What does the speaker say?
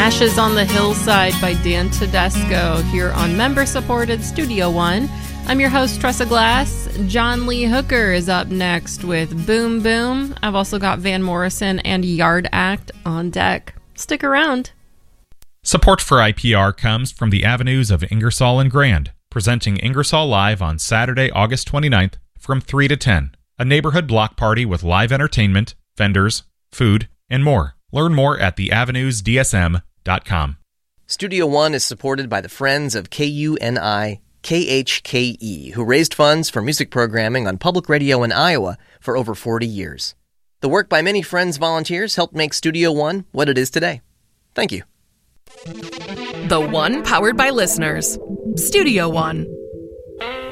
Ashes on the Hillside by Dan Tedesco here on member-supported Studio One. I'm your host, Tressa Glass. John Lee Hooker is up next with Boom Boom. I've also got Van Morrison and Yard Act on deck. Stick around. Support for IPR comes from the Avenues of Ingersoll and Grand, presenting Ingersoll Live on Saturday, August 29th from 3 to 10. A neighborhood block party with live entertainment, vendors, food, and more. Learn more at theavenusdsm.com. Studio One is supported by the Friends of KUNI KHKE, who raised funds for music programming on public radio in Iowa for over 40 years. The work by many Friends volunteers helped make Studio One what it is today. Thank you. The One powered by listeners. Studio One.